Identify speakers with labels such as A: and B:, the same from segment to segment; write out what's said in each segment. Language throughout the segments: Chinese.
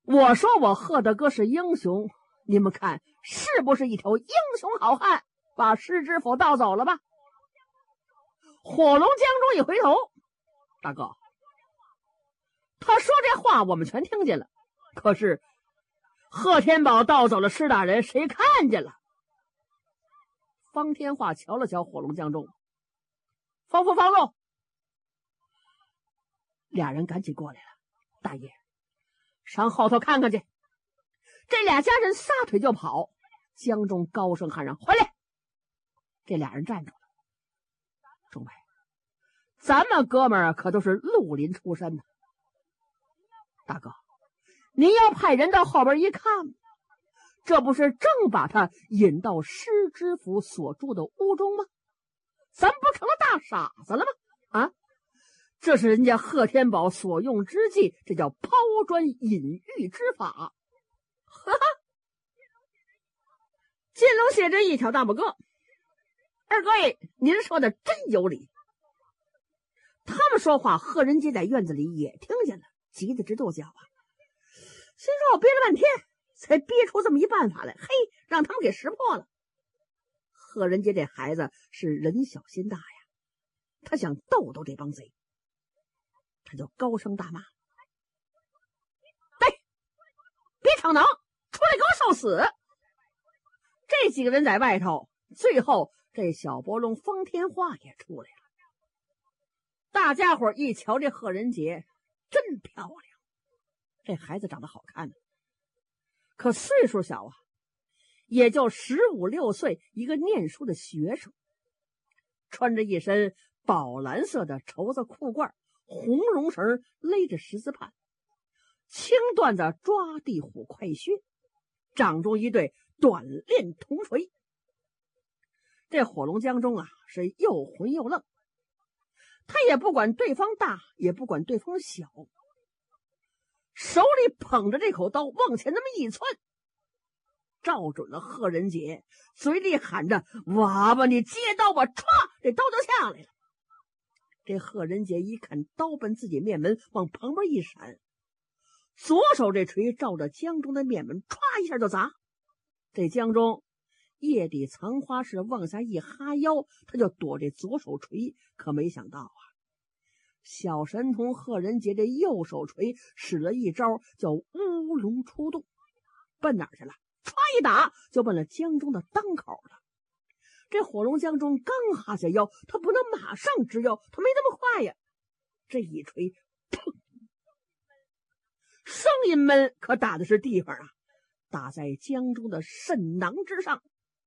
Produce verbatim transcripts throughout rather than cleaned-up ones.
A: 我说我贺大哥是英雄，你们看是不是一条英雄好汉，把石知府盗走了吧？火龙江中一回头，大哥，他说这话我们全听见了，可是贺天宝盗走了施大人，谁看见了？方天化瞧了瞧火龙江中，方父方路，俩人赶紧过来了。大爷，上后头看看去。这俩家人撒腿就跑，江中高声喊嚷：“回来！”这俩人站住了。众位，咱们哥们儿可都是绿林出身的。大哥，您要派人到后边一看，这不是正把他引到施知府所住的屋中吗？咱不成了大傻子了吗？啊，这是人家贺天宝所用之计，这叫抛砖引玉之法。哈哈！金龙谢真一挑大拇哥，二哥爷，您说的真有理。他们说话，贺仁杰在院子里也听见了，急得直跺脚啊！心说我憋了半天，才憋出这么一办法来，嘿，让他们给识破了。贺仁杰这孩子是人小心大呀，他想逗逗这帮贼，他就高声大骂：“对，别逞能，出来给我受死！”这几个人在外头，最后这小伯龙方天化也出来了。大家伙一瞧这贺仁杰，真漂亮，这孩子长得好看呢，可岁数小啊，也就十五六岁，一个念书的学生，穿着一身宝蓝色的绸子裤褂，红绒绳勒着十字畔，青缎子抓地虎快靴，掌中一对短链铜锤。这火龙江中啊，是又混又愣，他也不管对方大，也不管对方小，手里捧着这口刀往前那么一窜，照准了贺仁杰，嘴里喊着：“娃娃，你接刀吧！”歘，这刀就下来了。这贺仁杰一看刀奔自己面门，往旁边一闪，左手这锤照着江中的面门，歘一下就砸。这江中叶底藏花是往下一哈腰，他就躲这左手锤，可没想到啊，小神童贺仁杰这右手锤使了一招叫乌龙出洞，奔哪儿去了？歘一打就奔了江中的当口了。这火龙江中刚哈下腰，他不能马上直腰，他没那么快呀。这一锤，砰，声音闷，可打的是地方啊，打在江中的肾囊之上。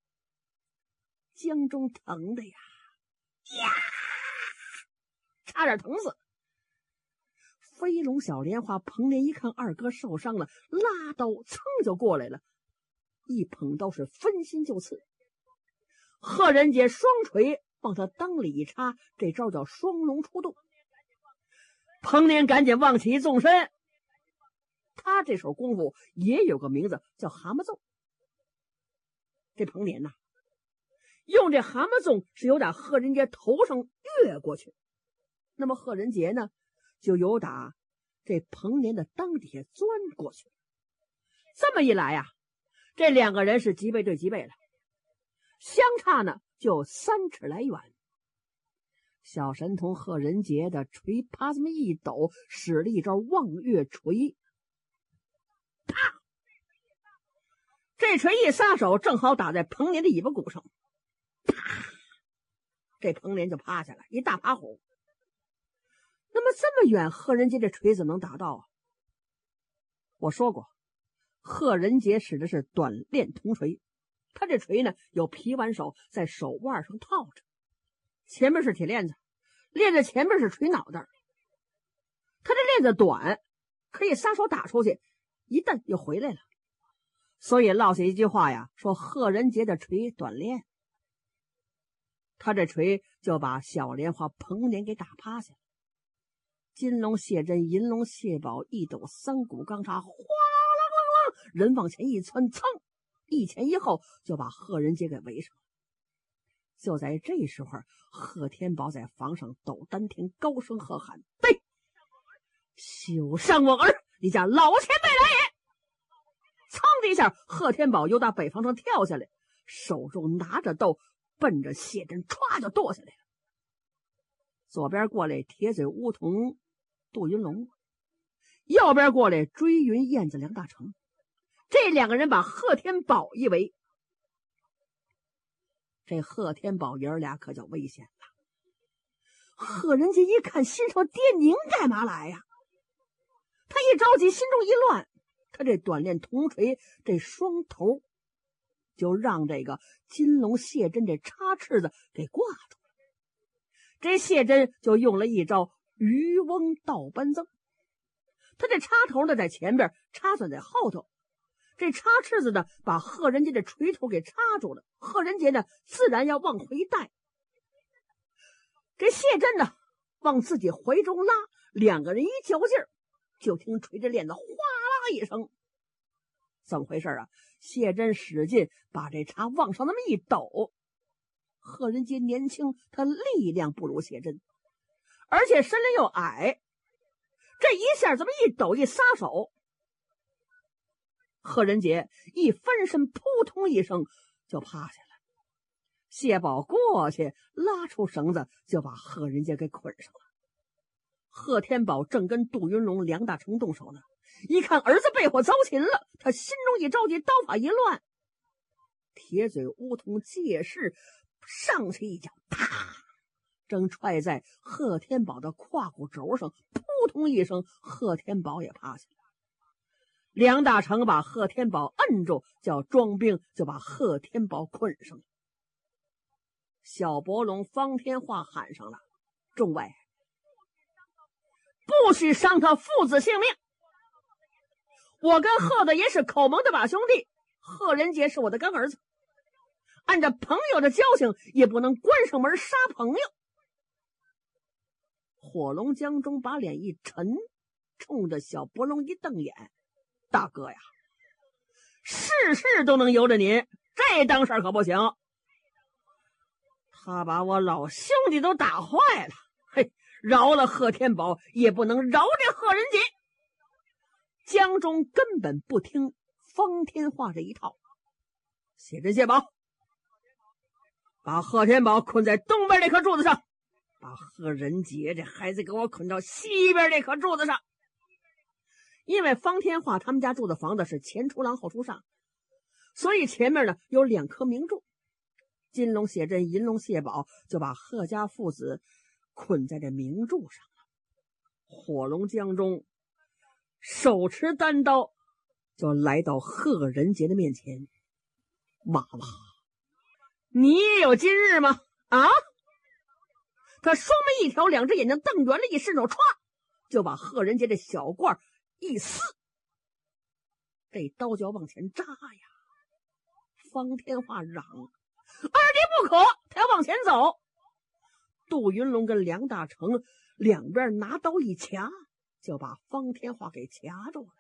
A: 江中疼的呀呀，差点疼死。飞龙小莲花彭莲一看二哥受伤了，拉刀噌就过来了，一捧刀是分心就刺。贺仁杰双锤往他裆里一插，这招叫双龙出洞。彭莲赶紧往起一纵身，他这手功夫也有个名字叫蛤蟆纵。这彭莲呐、啊，用这蛤蟆纵是由打贺仁杰头上越过去，那么贺仁杰呢，就由打这彭莲的裆底下钻过去。这么一来呀、啊，这两个人是脊背对脊背了，相差呢就三尺来远。小神童贺仁杰的锤啪这么一抖，使了一招望月锤，啪！这锤一撒手，正好打在彭莲的尾巴骨上，啪！这彭莲就趴下了，一大趴虎。那么这么远，贺仁杰这锤怎么能打到啊？我说过，贺仁杰使的是短链铜锤，他这锤呢有皮挽手，在手腕上套着，前面是铁链子，链子前面是锤脑袋。他这链子短，可以撒手打出去，一蹬又回来了。所以落下一句话呀，说贺仁杰的锤短链。他这锤就把小莲花彭莲给打趴下了。金龙谢真、银龙谢宝一抖三股钢叉，哗啦啦啦，人往前一窜，噌，一前一后就把贺仁杰给围上了。就在这时候，贺天宝在房上抖丹田，高声喝喊：“对，休伤我儿！你家老前辈来也！” 噌的一下，贺天宝又打北房上跳下来，手中拿着刀，奔着谢珍歘就剁下来了。左边过来铁嘴梧桐杜云龙，右边过来追云燕子梁大成，这两个人把贺天宝一围。这贺天宝爷儿俩可就危险了。贺仁杰一看，心说：“爹，您干嘛来呀？”他一着急，心中一乱，他这短链铜锤这双头就让这个金龙谢珍这插翅子给挂住了。这谢珍就用了一招渔翁倒班增，他这插头呢在前边，插算在后头，这插翅子呢把贺仁杰的锤头给插住了。贺仁杰呢自然要往回带，这谢珍呢往自己怀中拉，两个人一较劲儿，就听锤着链子哗啦一声。怎么回事啊？谢珍使劲把这叉往上那么一抖。贺仁杰年轻，他力量不如谢珍，而且身龄又矮，这一下这么一抖一撒手，贺仁杰一翻身，扑通一声就趴下了。谢宝过去拉出绳子，就把贺仁杰给捆上了。贺天宝正跟杜云龙、梁大成动手呢，一看儿子被火遭擒了，他心中一着急，刀法一乱，铁嘴梧桐借势上去一脚，啪，正踹在贺天宝的胯骨轴上，扑通一声，贺天宝也趴下了。梁大成把贺天宝摁住，叫庄兵就把贺天宝捆上了。小伯龙方天化喊上了：“众位，不许伤他父子性命！我跟贺大爷是口盟的把兄弟，贺仁杰是我的干儿子，按照朋友的交情，也不能关上门杀朋友。”火龙江中把脸一沉，冲着小伯龙一瞪眼：“大哥呀，事事都能由着您，这当事可不行。他把我老兄弟都打坏了，嘿，饶了贺天宝，也不能饶这贺仁杰。”江中根本不听方天化这一套。谢珍、谢宝，把贺天宝捆在东边那棵柱子上，把贺仁杰这孩子给我捆到西边那棵柱子上。因为方天化他们家住的房子是前出廊后出上，所以前面呢有两棵明柱。金龙谢珍、银龙谢宝就把贺家父子捆在这明柱上了。火龙江中手持单刀就来到贺仁杰的面前：“娃娃，你也有今日吗？啊！”他双眉一挑，两只眼睛瞪圆了，一伸手歘就把贺仁杰的小褂一撕，这刀就要往前扎呀。方天化嚷：“二爹不可，他要往前走！”杜云龙跟梁大成两边拿刀一掐，就把方天化给掐住了。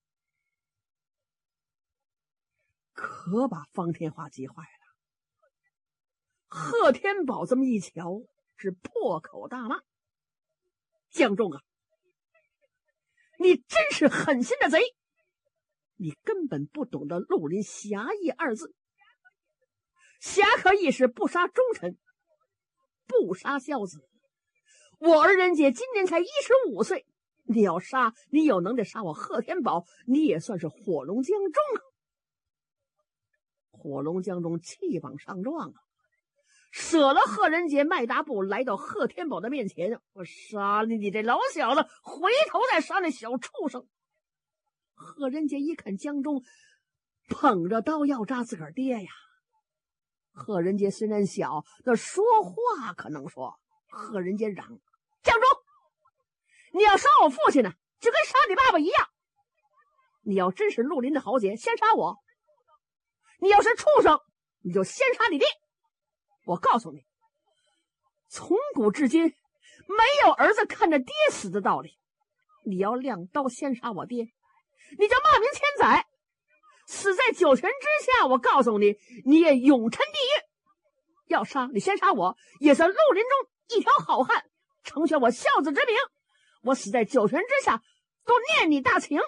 A: 可把方天化急坏了。贺天宝这么一瞧，是破口大骂：“江仲啊，你真是狠心的贼！你根本不懂得绿林侠义二字。侠客义是不杀忠臣，不杀孝子。我儿仁杰今年才一十五岁，你要杀，你有能耐杀我贺天宝，你也算是火龙江中啊！”火龙江中气往上撞啊，舍了贺仁杰，迈大步来到贺天宝的面前：“我杀了你这老小子，回头再杀那小畜生！”贺仁杰一看江中捧着刀要扎自个儿爹呀。贺仁杰虽然小，那说话可能说。贺仁杰嚷：“江中，你要杀我父亲呢，就跟杀你爸爸一样。你要真是绿林的豪杰，先杀我；你要是畜生，你就先杀你爹。我告诉你，从古至今没有儿子看着爹死的道理。你要亮刀先杀我爹，你就骂名千载，死在九泉之下。我告诉你，你也永沉地狱。要杀你先杀我，也算绿林中一条好汉，成全我孝子之名。我死在九泉之下，都念你大情。”